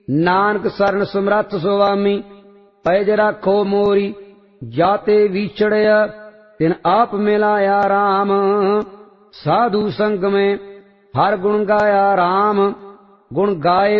नानक सरन समरथ सुवामी, पैज राखो मोरी। जाते विछड़या तिन आप मिलाया राम, साधु संग में हर गुण गाया राम। गुण गाए